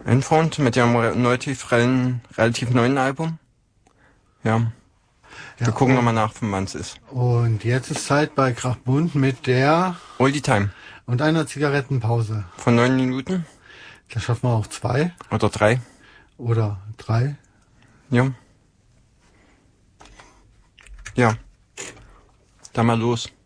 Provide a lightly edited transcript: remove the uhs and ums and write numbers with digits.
Infront mit ihrem relativ neuen Album. Ja. Wir gucken nochmal nach, von wann es ist. Und jetzt ist Zeit bei Krachbund mit der Oldie Time. und einer Zigarettenpause. Von 9 Minuten. Da schaffen wir auch 2. Oder 3. Oder 3. Ja. Ja. Dann mal los.